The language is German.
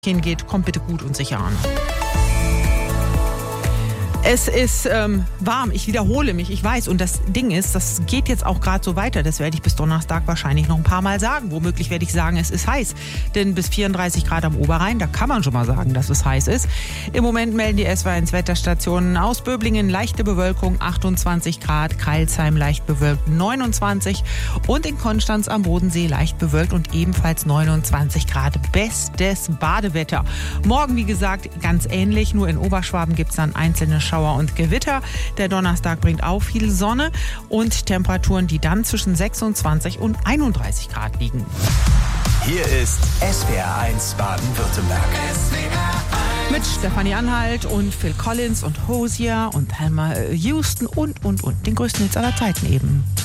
hingeht, kommt bitte gut und sicher an. Es ist warm, ich wiederhole mich, ich weiß. Und das Ding ist, das geht jetzt auch gerade so weiter. Das werde ich bis Donnerstag wahrscheinlich noch ein paar Mal sagen. Womöglich werde ich sagen, es ist heiß. Denn bis 34 Grad am Oberrhein, da kann man schon mal sagen, dass es heiß ist. Im Moment melden die SW1 Wetterstationen aus Böblingen leichte Bewölkung, 28 Grad, Crailsheim leicht bewölkt, 29 und in Konstanz am Bodensee leicht bewölkt und ebenfalls 29 Grad. Bestes Badewetter. Morgen, wie gesagt, ganz ähnlich, nur in Oberschwaben gibt es dann einzelne Schauer und Gewitter. Der Donnerstag bringt auch viel Sonne und Temperaturen, die dann zwischen 26 und 31 Grad liegen. Hier ist SWR1 Baden-Württemberg. Mit Stefanie Anhalt und Phil Collins und Hosier und Thelma Houston und den größten Hits aller Zeiten eben.